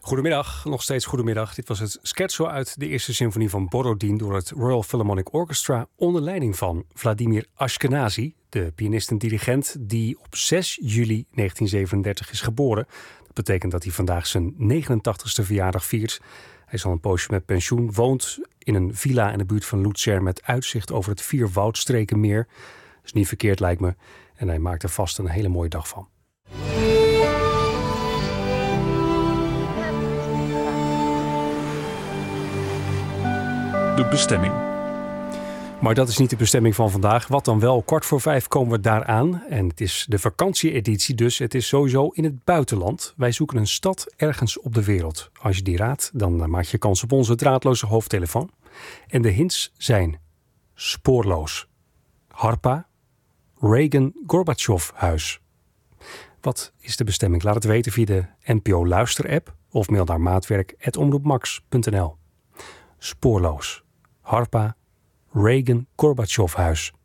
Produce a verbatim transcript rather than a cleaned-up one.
Goedemiddag, nog steeds goedemiddag. Dit was het scherzo uit de eerste symfonie van Borodin door het Royal Philharmonic Orchestra onder leiding van Vladimir Ashkenazy, de pianist en dirigent die op zes juli negentien zevenendertig is geboren. Dat betekent dat hij vandaag zijn negenentachtigste verjaardag viert. Hij is al een poosje met pensioen, woont in een villa in de buurt van Luzern met uitzicht over het Vierwoudstrekenmeer. Dat is niet verkeerd, lijkt me. En hij maakt er vast een hele mooie dag van. De bestemming. Maar dat is niet de bestemming van vandaag. Wat dan wel? Kwart voor vijf komen we daar aan. En het is de vakantieeditie, dus het is sowieso in het buitenland. Wij zoeken een stad ergens op de wereld. Als je die raadt, dan maak je kans op onze draadloze hoofdtelefoon. En de hints zijn spoorloos, Harpa, Reagan-Gorbachev-huis. Wat is de bestemming? Laat het weten via de N P O Luister-app of mail naar maatwerk apenstaartje omroepmax punt n l. Spoorloos, Harpa, Reagan-Gorbachev-huis.